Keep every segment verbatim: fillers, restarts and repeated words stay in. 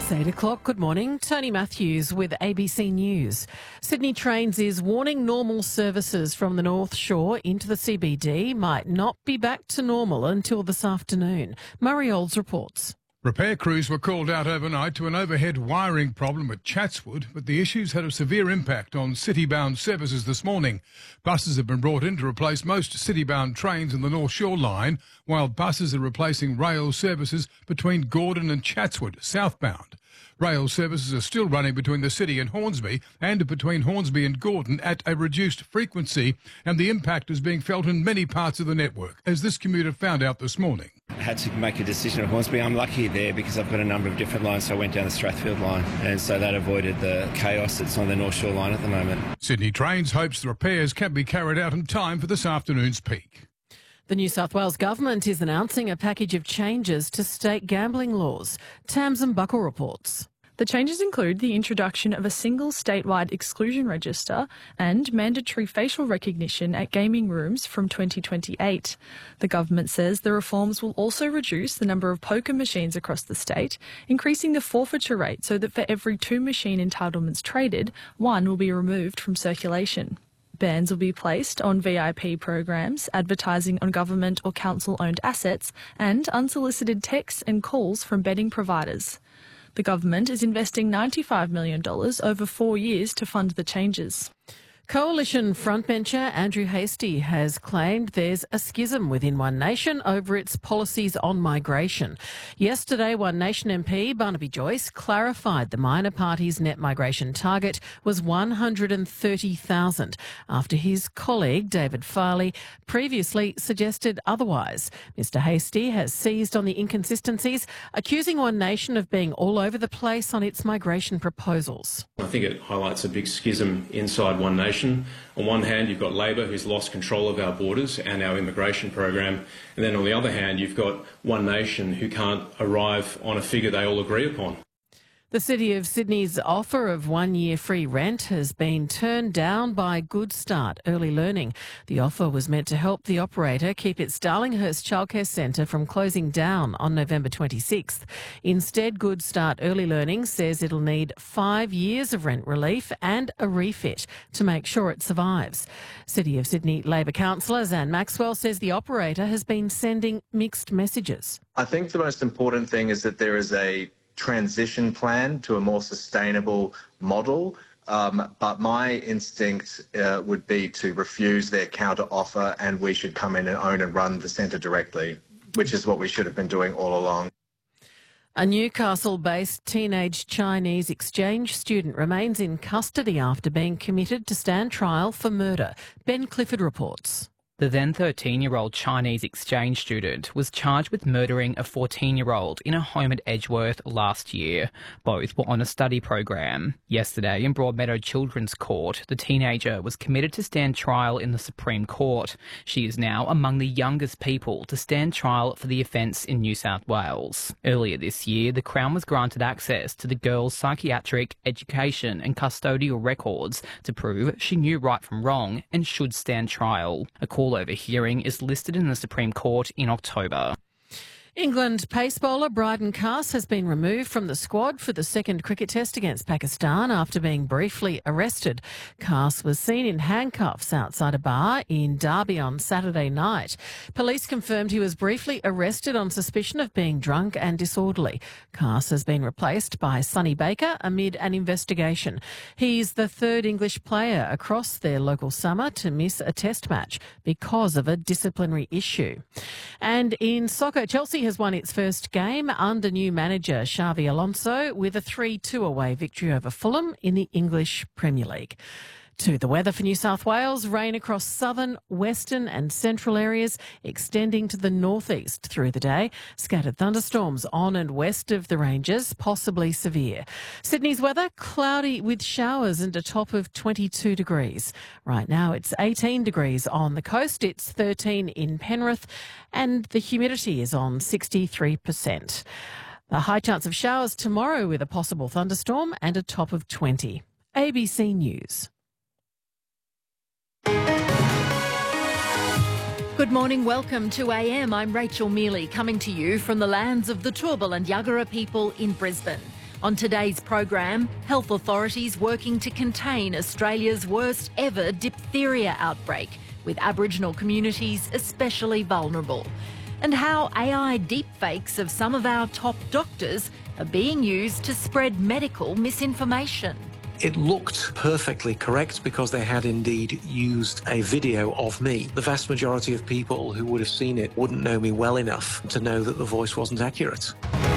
It's eight o'clock. Good morning. Tony Matthews with A B C News. Sydney Trains is warning normal services from the North Shore into the C B D might not be back to normal until this afternoon. Murray Olds reports. Repair crews were called out overnight to an overhead wiring problem at Chatswood, but the issues had a severe impact on city-bound services this morning. Buses have been brought in to replace most city-bound trains in the North Shore line, while buses are replacing rail services between Gordon and Chatswood, southbound. Rail services are still running between the city and Hornsby and between Hornsby and Gordon at a reduced frequency, and the impact is being felt in many parts of the network, as this commuter found out this morning. I had to make a decision at Hornsby. I'm lucky there because I've got a number of different lines, so I went down the Strathfield line, and so that avoided the chaos that's on the North Shore line at the moment. Sydney Trains hopes the repairs can be carried out in time for this afternoon's peak. The New South Wales Government is announcing a package of changes to state gambling laws. Tamsin Buckle reports. The changes include the introduction of a single statewide exclusion register and mandatory facial recognition at gaming rooms from twenty twenty-eight. The government says the reforms will also reduce the number of poker machines across the state, increasing the forfeiture rate so that for every two machine entitlements traded, one will be removed from circulation. Bans will be placed on V I P programs, advertising on government or council-owned assets, and unsolicited texts and calls from betting providers. The government is investing ninety-five million dollars over four years to fund the changes. Coalition frontbencher Andrew Hastie has claimed there's a schism within One Nation over its policies on migration. Yesterday, One Nation M P Barnaby Joyce clarified the minor party's net migration target was one hundred thirty thousand, after his colleague David Farley previously suggested otherwise. Mister Hastie has seized on the inconsistencies, accusing One Nation of being all over the place on its migration proposals. I think it highlights a big schism inside One Nation. On one hand, you've got Labor, who's lost control of our borders and our immigration program, and then on the other hand, you've got One Nation, who can't arrive on a figure they all agree upon. The City of Sydney's offer of one year free rent has been turned down by Good Start Early Learning. The offer was meant to help the operator keep its Darlinghurst Childcare Centre from closing down on November twenty-sixth. Instead, Good Start Early Learning says it'll need five years of rent relief and a refit to make sure it survives. City of Sydney Labor councillor Zan Maxwell says the operator has been sending mixed messages. I think the most important thing is that there is a transition plan to a more sustainable model, um, but my instinct uh, would be to refuse their counter offer, and we should come in and own and run the centre directly, which is what we should have been doing all along. A Newcastle-based teenage Chinese exchange student remains in custody after being committed to stand trial for murder. Ben Clifford reports. The then thirteen-year-old Chinese exchange student was charged with murdering a fourteen-year-old in a home at Edgeworth last year. Both were on a study program. Yesterday, in Broadmeadow Children's Court, the teenager was committed to stand trial in the Supreme Court. She is now among the youngest people to stand trial for the offence in New South Wales. Earlier this year, the Crown was granted access to the girl's psychiatric, education and custodial records to prove she knew right from wrong and should stand trial. A over hearing is listed in the Supreme Court in October. England pace bowler Bryden Cass has been removed from the squad for the second cricket test against Pakistan after being briefly arrested. Cass was seen in handcuffs outside a bar in Derby on Saturday night. Police confirmed he was briefly arrested on suspicion of being drunk and disorderly. Cass has been replaced by Sonny Baker amid an investigation. He's the third English player across their local summer to miss a test match because of a disciplinary issue. And in soccer, Chelsea has won its first game under new manager Xavi Alonso with a three two away victory over Fulham in the English Premier League. To the weather for New South Wales, rain across southern, western and central areas, extending to the northeast through the day. Scattered thunderstorms on and west of the ranges, possibly severe. Sydney's weather, cloudy with showers and a top of twenty-two degrees. Right now it's eighteen degrees on the coast, it's thirteen in Penrith, and the humidity is on sixty-three percent. A high chance of showers tomorrow with a possible thunderstorm and a top of twenty. A B C News. Good morning, welcome to A M. I'm Rachel Mealy, coming to you from the lands of the Turrbal and Yagara people in Brisbane. On today's program, health authorities working to contain Australia's worst ever diphtheria outbreak, with Aboriginal communities especially vulnerable. And how A I deepfakes of some of our top doctors are being used to spread medical misinformation. It looked perfectly correct because they had indeed used a video of me. The vast majority of people who would have seen it wouldn't know me well enough to know that the voice wasn't accurate.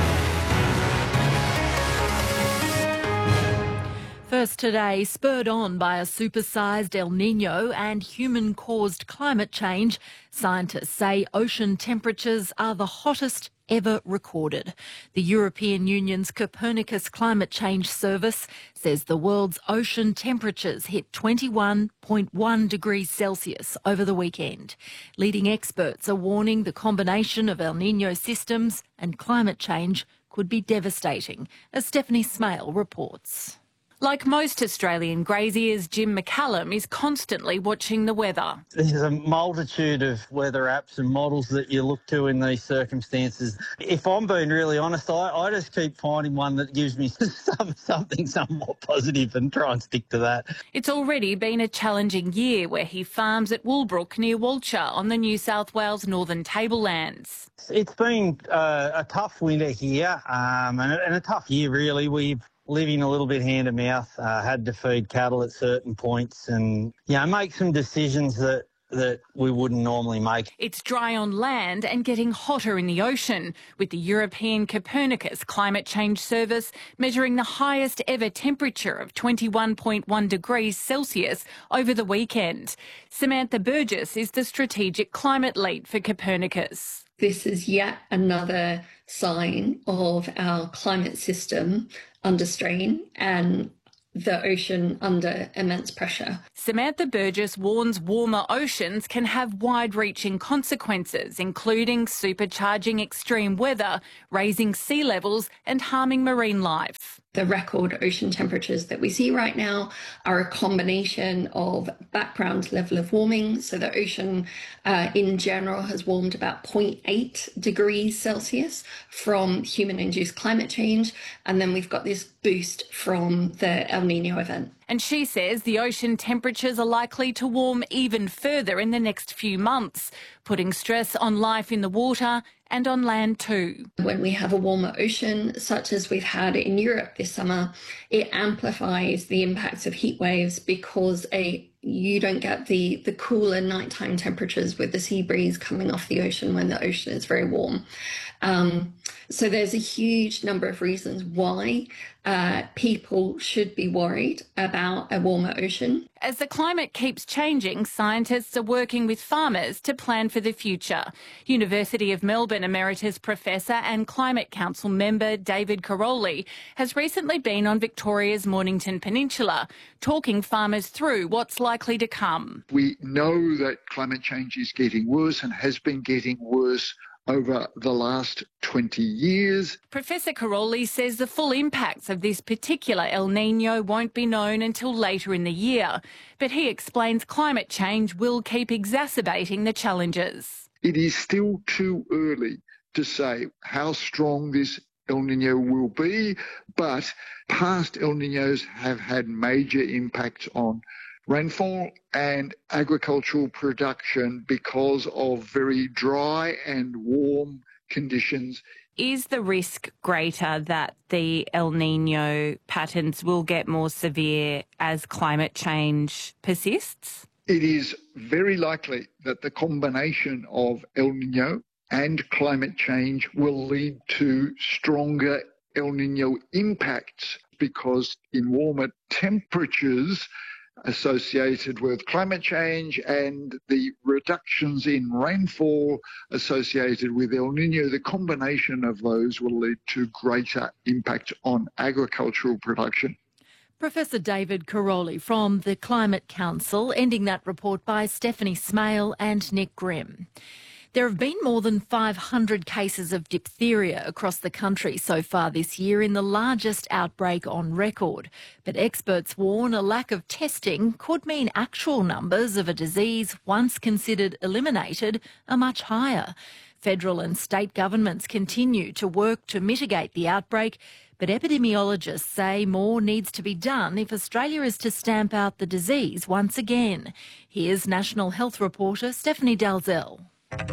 First today, spurred on by a supersized El Niño and human-caused climate change, scientists say ocean temperatures are the hottest ever recorded. The European Union's Copernicus Climate Change Service says the world's ocean temperatures hit twenty-one point one degrees Celsius over the weekend. Leading experts are warning the combination of El Niño systems and climate change could be devastating, as Stephanie Smale reports. Like most Australian graziers, Jim McCallum is constantly watching the weather. There's a multitude of weather apps and models that you look to in these circumstances. If I'm being really honest, I, I just keep finding one that gives me some, something somewhat positive and try and stick to that. It's already been a challenging year where he farms at Woolbrook near Walcha on the New South Wales Northern Tablelands. It's been uh, a tough winter here um, and, a, and a tough year really. We've living a little bit hand to mouth, uh, had to feed cattle at certain points and, you know, make some decisions that that we wouldn't normally make. It's dry on land and getting hotter in the ocean, with the European Copernicus Climate Change Service measuring the highest ever temperature of twenty-one point one degrees Celsius over the weekend. Samantha Burgess is the strategic climate lead for Copernicus. This is yet another sign of our climate system under strain and the ocean under immense pressure. Samantha Burgess warns warmer oceans can have wide-reaching consequences, including supercharging extreme weather, raising sea levels and harming marine life. The record ocean temperatures that we see right now are a combination of background level of warming. So the ocean uh, in general has warmed about zero point eight degrees Celsius from human-induced climate change. And then we've got this boost from the El Niño event. And she says the ocean temperatures are likely to warm even further in the next few months, putting stress on life in the water and on land too. When we have a warmer ocean, such as we've had in Europe this summer, it amplifies the impacts of heat waves because a you don't get the, the cooler nighttime temperatures with the sea breeze coming off the ocean when the ocean is very warm. Um, so there's a huge number of reasons why uh, people should be worried about a warmer ocean. As the climate keeps changing, scientists are working with farmers to plan for the future. University of Melbourne Emeritus Professor and Climate Council member David Caroli has recently been on Victoria's Mornington Peninsula, talking farmers through what's likely to come. We know that climate change is getting worse and has been getting worse over the last twenty years. Professor Caroli says the full impacts of this particular El Niño won't be known until later in the year, but he explains climate change will keep exacerbating the challenges. It is still too early to say how strong this El Niño will be, but past El Niños have had major impacts on rainfall and agricultural production because of very dry and warm conditions. Is the risk greater that the El Niño patterns will get more severe as climate change persists? It is very likely that the combination of El Niño and climate change will lead to stronger El Niño impacts because in warmer temperatures associated with climate change and the reductions in rainfall associated with El Niño, the combination of those will lead to greater impact on agricultural production. Professor David Caroli from the Climate Council, ending that report by Stephanie Smale and Nick Grimm. There have been more than five hundred cases of diphtheria across the country so far this year, in the largest outbreak on record. But experts warn a lack of testing could mean actual numbers of a disease once considered eliminated are much higher. Federal and state governments continue to work to mitigate the outbreak, but epidemiologists say more needs to be done if Australia is to stamp out the disease once again. Here's National Health reporter Stephanie Dalzell.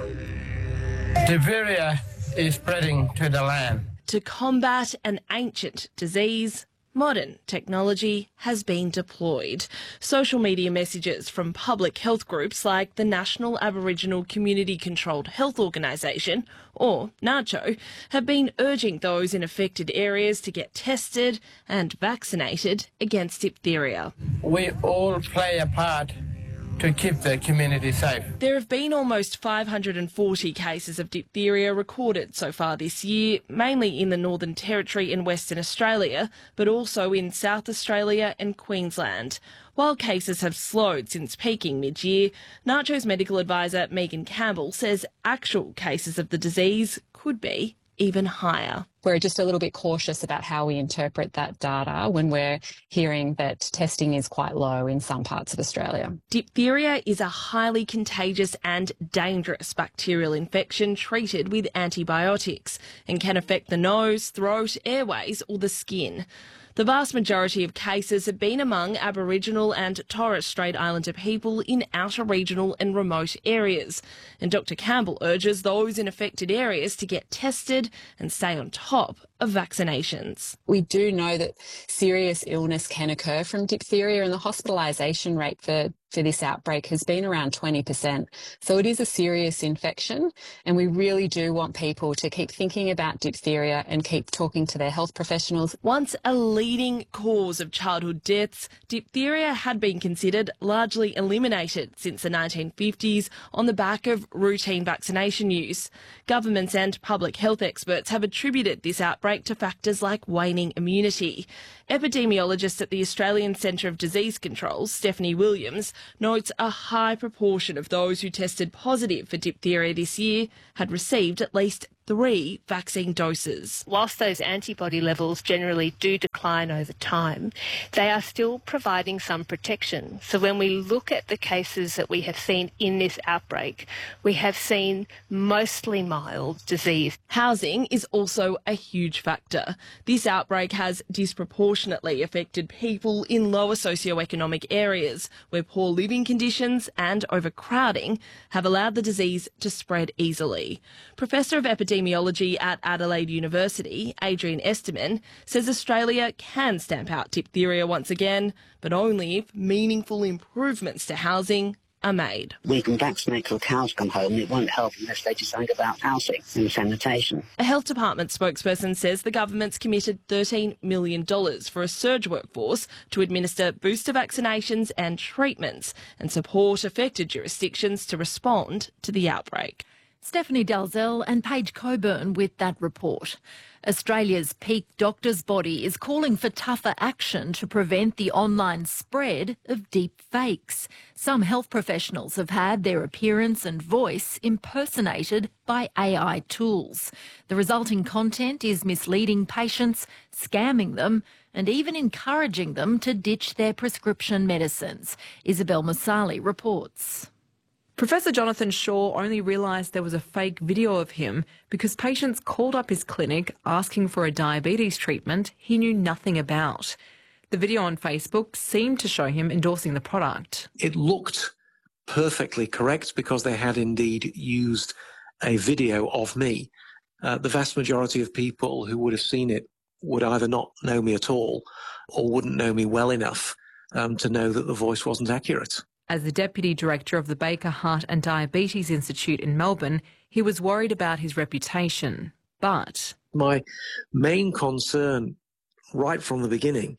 Diphtheria is spreading to the land. To combat an ancient disease, modern technology has been deployed. Social media messages from public health groups like the National Aboriginal Community Controlled Health Organisation, or NACCHO, have been urging those in affected areas to get tested and vaccinated against diphtheria. We all play a part to keep the community safe. There have been almost five hundred forty cases of diphtheria recorded so far this year, mainly in the Northern Territory and Western Australia, but also in South Australia and Queensland. While cases have slowed since peaking mid-year, NACCHO's medical advisor Megan Campbell says actual cases of the disease could be even higher. We're just a little bit cautious about how we interpret that data when we're hearing that testing is quite low in some parts of Australia. Diphtheria is a highly contagious and dangerous bacterial infection treated with antibiotics and can affect the nose, throat, airways or the skin. The vast majority of cases have been among Aboriginal and Torres Strait Islander people in outer regional and remote areas. And Doctor Campbell urges those in affected areas to get tested and stay on top of vaccinations. We do know that serious illness can occur from diphtheria, and the hospitalisation rate for, for this outbreak has been around twenty percent. So it is a serious infection, and we really do want people to keep thinking about diphtheria and keep talking to their health professionals. Once a leading cause of childhood deaths, diphtheria had been considered largely eliminated since the nineteen fifties on the back of routine vaccination use. Governments and public health experts have attributed this outbreak to factors like waning immunity. Epidemiologist at the Australian Centre of Disease Control, Stephanie Williams, notes a high proportion of those who tested positive for diphtheria this year had received at least three vaccine doses. Whilst those antibody levels generally do decline over time, they are still providing some protection. So when we look at the cases that we have seen in this outbreak, we have seen mostly mild disease. Housing is also a huge factor. This outbreak has disproportionately affected people in lower socioeconomic areas where poor living conditions and overcrowding have allowed the disease to spread easily. Professor of Epidemiology Epidemiology at Adelaide University, Adrian Esterman, says Australia can stamp out diphtheria once again, but only if meaningful improvements to housing are made. We can vaccinate till cows come home. It won't help unless they do something about housing and sanitation. A health department spokesperson says the government's committed thirteen million dollars for a surge workforce to administer booster vaccinations and treatments and support affected jurisdictions to respond to the outbreak. Stephanie Dalzell and Paige Coburn with that report. Australia's peak doctors' body is calling for tougher action to prevent the online spread of deep fakes. Some health professionals have had their appearance and voice impersonated by A I tools. The resulting content is misleading patients, scamming them, and even encouraging them to ditch their prescription medicines. Isabel Masali reports. Professor Jonathan Shaw only realised there was a fake video of him because patients called up his clinic asking for a diabetes treatment he knew nothing about. The video on Facebook seemed to show him endorsing the product. It looked perfectly correct because they had indeed used a video of me. Uh, the vast majority of people who would have seen it would either not know me at all or wouldn't know me well enough um, to know that the voice wasn't accurate. As the Deputy Director of the Baker Heart and Diabetes Institute in Melbourne, he was worried about his reputation. But my main concern right from the beginning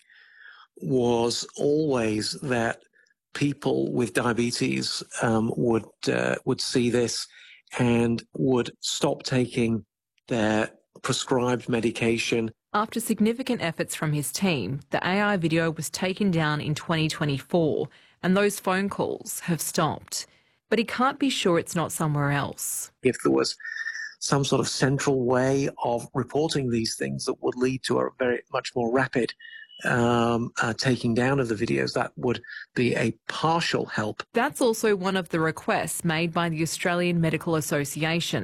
was always that people with diabetes um, would uh, would see this and would stop taking their prescribed medication. After significant efforts from his team, the A I video was taken down in twenty twenty-four, and those phone calls have stopped. But he can't be sure it's not somewhere else. If there was some sort of central way of reporting these things that would lead to a very much more rapid um, uh, taking down of the videos, that would be a partial help. That's also one of the requests made by the Australian Medical Association.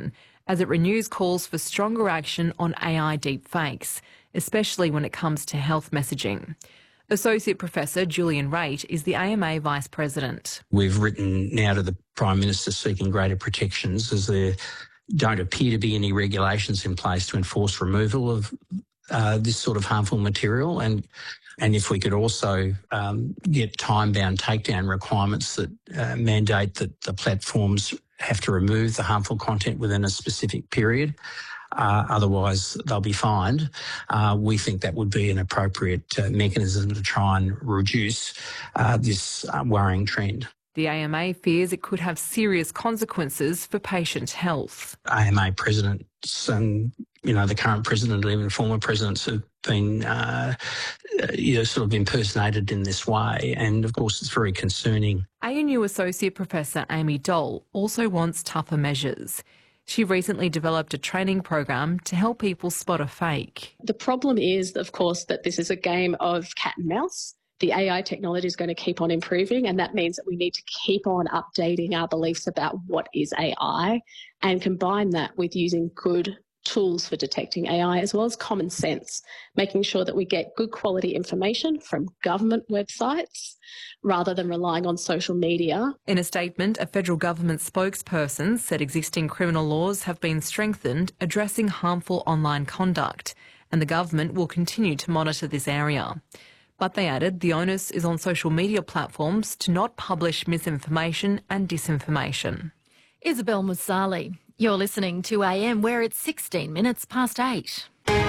as it renews calls for stronger action on A I deepfakes, especially when it comes to health messaging. Associate Professor Julian Raitt is the A M A Vice President. We've written now to the Prime Minister seeking greater protections, as there don't appear to be any regulations in place to enforce removal of uh, this sort of harmful material. And and if we could also um, get time-bound takedown requirements that uh, mandate that the platforms have to remove the harmful content within a specific period. Uh, otherwise, they'll be fined. Uh, we think that would be an appropriate uh, mechanism to try and reduce uh, this uh, worrying trend. The A M A fears it could have serious consequences for patient health. A M A presidents and, you know, the current president and even former presidents have been, uh, you know, sort of impersonated in this way. And, of course, it's very concerning. A N U Associate Professor Amy Dole also wants tougher measures. She recently developed a training program to help people spot a fake. The problem is, of course, that this is a game of cat and mouse. The A I technology is going to keep on improving, and that means that we need to keep on updating our beliefs about what is A I and combine that with using good tools for detecting A I as well as common sense, making sure that we get good quality information from government websites rather than relying on social media. In a statement, a federal government spokesperson said existing criminal laws have been strengthened addressing harmful online conduct, and the government will continue to monitor this area. But they added the onus is on social media platforms to not publish misinformation and disinformation. Isabel Musali. You're listening to A M, where it's sixteen minutes past eight.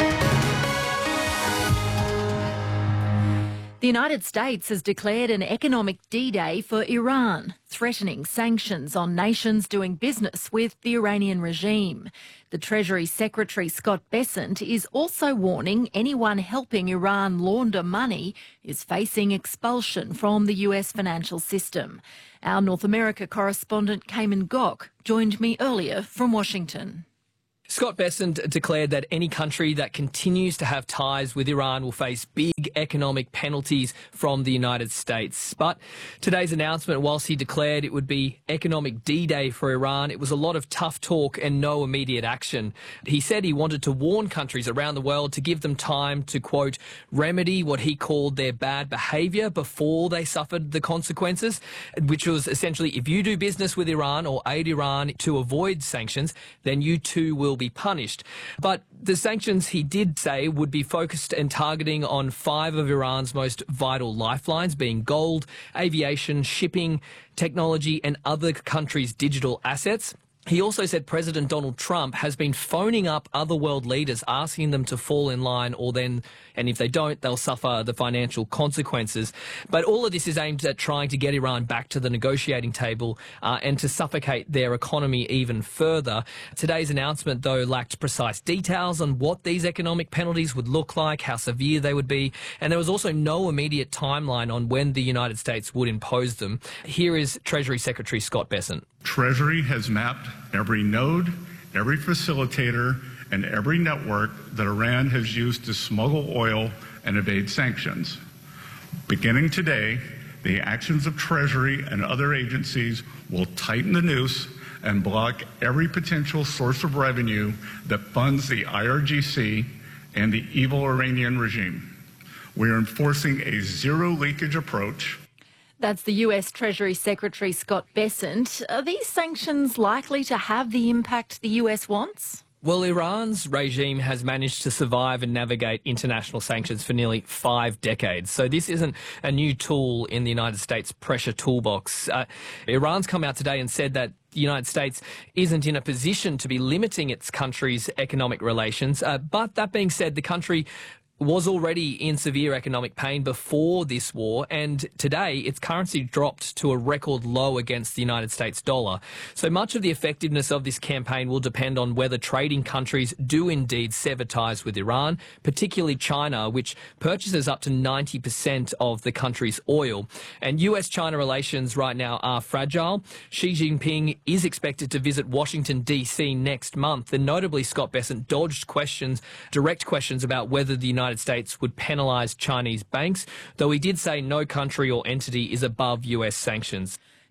The United States has declared an economic D-Day for Iran, threatening sanctions on nations doing business with the Iranian regime. The Treasury Secretary Scott Bessent is also warning anyone helping Iran launder money is facing expulsion from the U S financial system. Our North America correspondent Cayman Gok joined me earlier from Washington. Scott Bessent declared that any country that continues to have ties with Iran will face big economic penalties from the United States. But today's announcement, whilst he declared it would be economic D-Day for Iran, it was a lot of tough talk and no immediate action. He said he wanted to warn countries around the world to give them time to, quote, remedy what he called their bad behaviour before they suffered the consequences, which was essentially if you do business with Iran or aid Iran to avoid sanctions, then you too will be punished. But the sanctions, he did say, would be focused and targeting on five of Iran's most vital lifelines, being gold, aviation, shipping, technology and other countries' digital assets. He also said President Donald Trump has been phoning up other world leaders, asking them to fall in line, or then, and if they don't, they'll suffer the financial consequences. But all of this is aimed at trying to get Iran back to the negotiating table uh, and to suffocate their economy even further. Today's announcement, though, lacked precise details on what these economic penalties would look like, how severe they would be, and there was also no immediate timeline on when the United States would impose them. Here is Treasury Secretary Scott Bessent. Treasury has mapped every node, every facilitator, and every network that Iran has used to smuggle oil and evade sanctions. Beginning today, the actions of Treasury and other agencies will tighten the noose and block every potential source of revenue that funds the I R G C and the evil Iranian regime. We are enforcing a zero leakage approach. That's the U S Treasury Secretary Scott Bessent. Are these sanctions likely to have the impact the U S wants? Well, Iran's regime has managed to survive and navigate international sanctions for nearly five decades. So this isn't a new tool in the United States pressure toolbox. Uh, Iran's come out today and said that the United States isn't in a position to be limiting its country's economic relations. Uh, but that being said, the country was already in severe economic pain before this war, and today its currency dropped to a record low against the United States dollar. So much of the effectiveness of this campaign will depend on whether trading countries do indeed sever ties with Iran, particularly China, which purchases up to ninety percent of the country's oil. And U S China relations right now are fragile. Xi Jinping is expected to visit Washington, D C next month, and notably Scott Bessent dodged questions, direct questions about whether the United United States would penalise Chinese banks, though he did say no country or entity is above U S sanctions.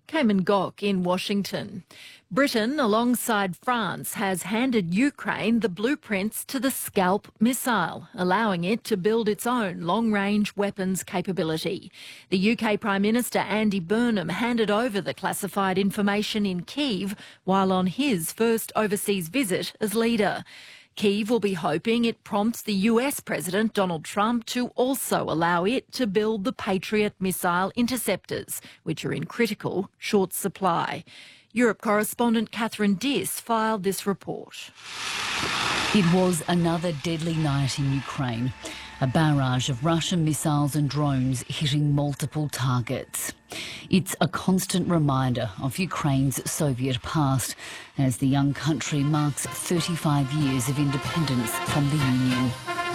Cayman Gok in Washington. Britain, alongside France, has handed Ukraine the blueprints to the Scalp missile, allowing it to build its own long-range weapons capability. The U K Prime Minister Andy Burnham handed over the classified information in Kyiv while on his first overseas visit as leader. Kyiv will be hoping it prompts the U S President Donald Trump to also allow it to build the Patriot missile interceptors, which are in critical short supply. Europe correspondent Catherine Diss filed this report. It was another deadly night in Ukraine. A barrage of Russian missiles and drones hitting multiple targets. It's a constant reminder of Ukraine's Soviet past as the young country marks thirty-five years of independence from the Union.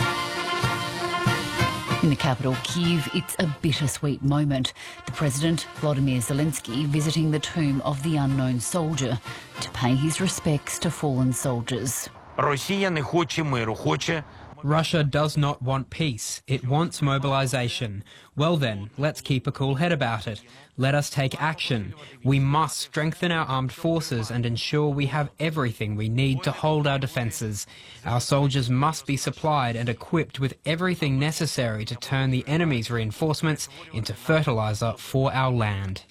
In the capital, Kyiv, it's a bittersweet moment. The President, Volodymyr Zelensky, visiting the tomb of the unknown soldier to pay his respects to fallen soldiers. Russia does not want peace. It wants mobilization. Well then, let's keep a cool head about it. Let us take action. We must strengthen our armed forces and ensure we have everything we need to hold our defences. Our soldiers must be supplied and equipped with everything necessary to turn the enemy's reinforcements into fertiliser for our land.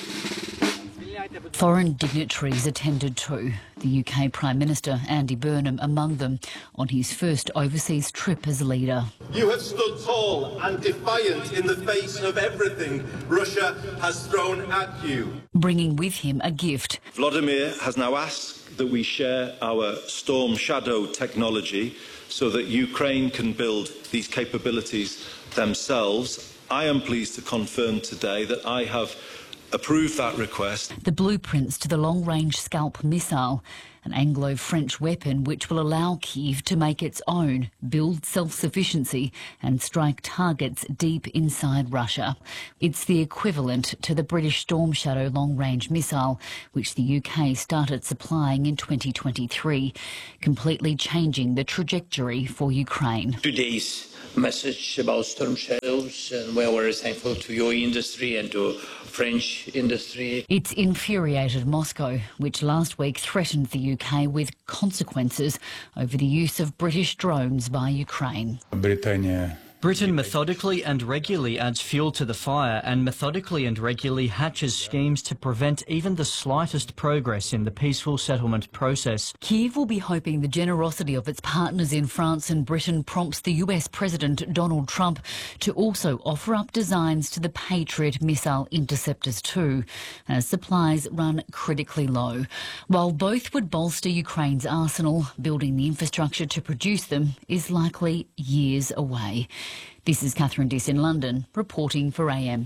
Foreign dignitaries attended too, the U K Prime Minister Andy Burnham among them, on his first overseas trip as leader. You have stood tall and defiant in the face of everything Russia has thrown at you. Bringing with him a gift. Vladimir has now asked that we share our Storm Shadow technology so that Ukraine can build these capabilities themselves. I am pleased to confirm today that I have approved that request. The blueprints to the long-range Scalp missile, an Anglo-French weapon which will allow Kyiv to make its own, build self-sufficiency and strike targets deep inside Russia. It's the equivalent to the British Storm Shadow long-range missile, which the U K started supplying in twenty twenty-three, completely changing the trajectory for Ukraine. Today's message about Storm Shadows, and we're very thankful to your industry and to French industry. It's infuriated Moscow, which last week threatened the U K with consequences over the use of British drones by Ukraine. Britannia. Britain methodically and regularly adds fuel to the fire and methodically and regularly hatches schemes to prevent even the slightest progress in the peaceful settlement process. Kyiv will be hoping the generosity of its partners in France and Britain prompts the U S President Donald Trump to also offer up designs to the Patriot missile interceptors too, as supplies run critically low. While both would bolster Ukraine's arsenal, building the infrastructure to produce them is likely years away. This is Catherine Diss in London, reporting for A M.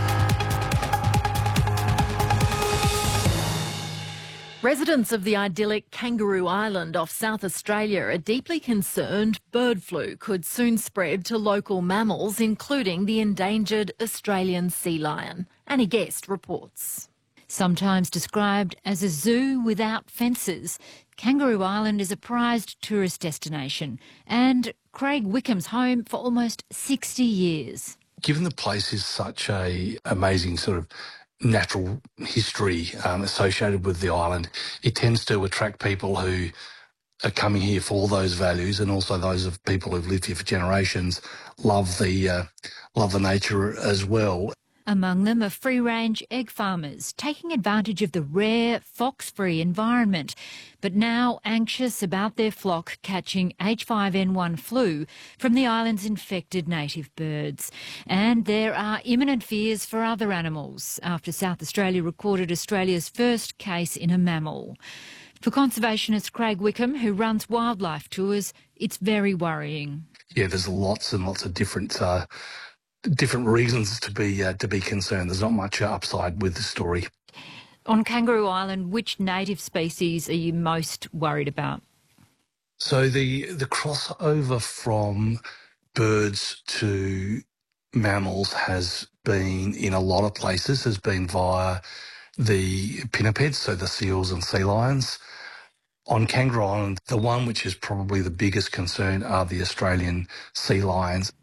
Residents of the idyllic Kangaroo Island off South Australia are deeply concerned bird flu could soon spread to local mammals, including the endangered Australian sea lion. Annie Guest reports. Sometimes described as a zoo without fences, Kangaroo Island is a prized tourist destination and Craig Wickham's home for almost sixty years. Given the place is such a amazing sort of natural history um, associated with the island, it tends to attract people who are coming here for all those values, and also those of people who've lived here for generations love the uh, love the nature as well. Among them are free-range egg farmers, taking advantage of the rare, fox-free environment, but now anxious about their flock catching H five N one flu from the island's infected native birds. And there are imminent fears for other animals after South Australia recorded Australia's first case in a mammal. For conservationist Craig Wickham, who runs wildlife tours, it's very worrying. Yeah, there's lots and lots of different uh, different reasons to be uh, to be concerned. There's not much upside with the story. On Kangaroo Island, which native species are you most worried about? So the the crossover from birds to mammals has been in a lot of places, has been via the pinnipeds, so the seals and sea lions. On Kangaroo Island, the one which is probably the biggest concern are the Australian sea lions.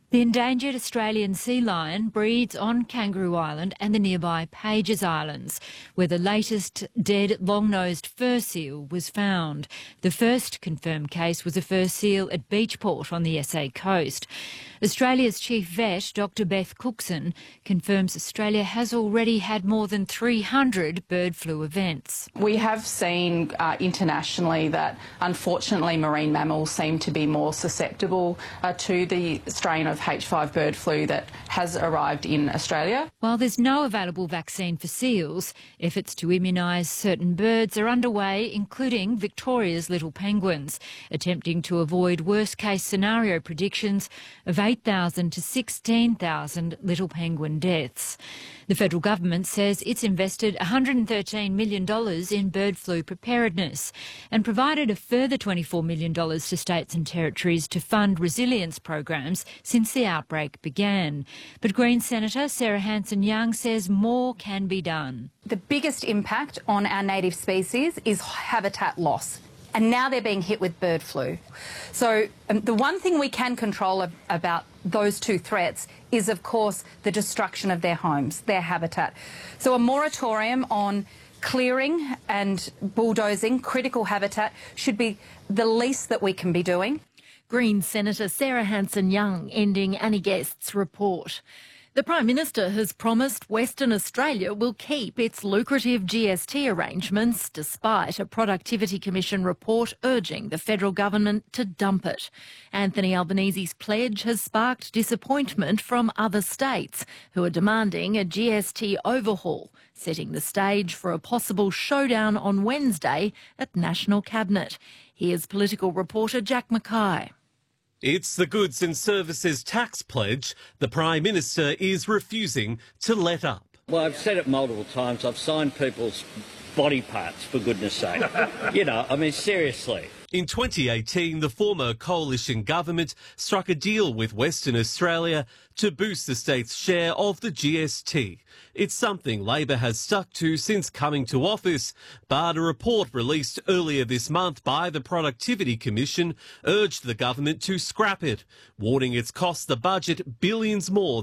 The endangered Australian sea lion breeds on Kangaroo Island and the nearby Pages Islands, where the latest dead long-nosed fur seal was found. The first confirmed case was a fur seal at Beachport on the S A coast. Australia's chief vet, Doctor Beth Cookson, confirms Australia has already had more than three hundred bird flu events. We have seen uh, internationally that unfortunately marine mammals seem to be more susceptible uh, to the strain of H five bird flu that has arrived in Australia. While there's no available vaccine for seals, efforts to immunise certain birds are underway, including Victoria's little penguins, attempting to avoid worst-case scenario predictions of eight thousand to sixteen thousand little penguin deaths. The federal government says it's invested one hundred thirteen million dollars in bird flu preparedness and provided a further twenty-four million dollars to states and territories to fund resilience programs since the outbreak began. But Green Senator Sarah Hanson-Young says more can be done. The biggest impact on our native species is habitat loss. And now they're being hit with bird flu. So um, the one thing we can control ab- about those two threats is, of course, the destruction of their homes, their habitat. So a moratorium on clearing and bulldozing critical habitat should be the least that we can be doing. Green Senator Sarah Hanson-Young ending Annie Guest's report. The Prime Minister has promised Western Australia will keep its lucrative G S T arrangements despite a Productivity Commission report urging the federal government to dump it. Anthony Albanese's pledge has sparked disappointment from other states who are demanding a G S T overhaul, setting the stage for a possible showdown on Wednesday at National Cabinet. Here's political reporter Jack Mackay. It's the goods and services tax pledge the Prime Minister is refusing to let up. Well, I've said it multiple times. I've signed people's body parts, for goodness sake. You know, I mean, seriously. In twenty eighteen, the former coalition government struck a deal with Western Australia to boost the state's share of the G S T. It's something Labor has stuck to since coming to office, but a report released earlier this month by the Productivity Commission urged the government to scrap it, warning it's cost the budget billions more